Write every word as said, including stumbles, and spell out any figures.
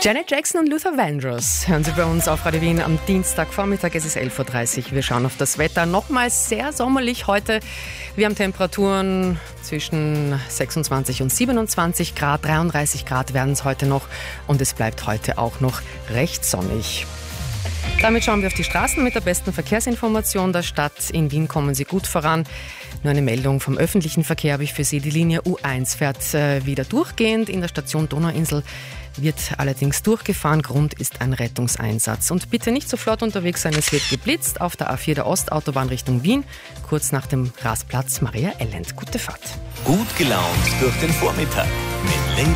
Janet Jackson und Luther Vandross hören Sie bei uns auf Radio Wien am Dienstagvormittag. Es ist elf Uhr dreißig. Wir schauen auf das Wetter. Nochmals sehr sommerlich heute. Wir haben Temperaturen zwischen sechsundzwanzig und siebenundzwanzig Grad. dreiunddreißig Grad werden es heute noch. Und es bleibt heute auch noch recht sonnig. Damit schauen wir auf die Straßen mit der besten Verkehrsinformation der Stadt. In Wien kommen Sie gut voran. Nur eine Meldung vom öffentlichen Verkehr habe ich für Sie. Die Linie U eins fährt äh, wieder durchgehend. In der Station Donauinsel wird allerdings durchgefahren. Grund ist ein Rettungseinsatz. Und bitte nicht so flott unterwegs sein, es wird geblitzt auf der A vier der Ostautobahn Richtung Wien, kurz nach dem Rastplatz Maria Elend. Gute Fahrt. Gut gelaunt durch den Vormittag mit